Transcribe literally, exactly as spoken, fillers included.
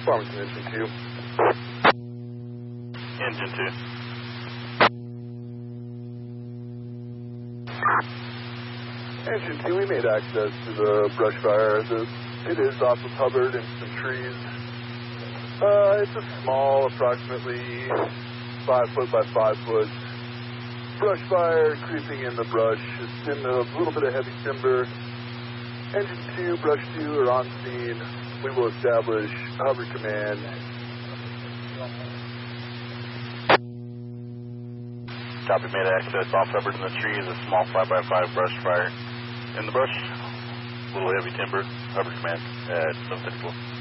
Farmington Engine two. Engine two. Engine two, we made access to the brush fire. The, it is off of Hubbard and some trees. Uh, it's a small, approximately five foot by five foot brush fire creeping in the brush. It's in a little bit of heavy timber. Engine two, brush two are on scene. We will establish Hubbard command. Copy, made access off Hubbard in the trees, a small five by five brush fire in the brush. A little heavy timber, Hubbard command at seven fifty-four.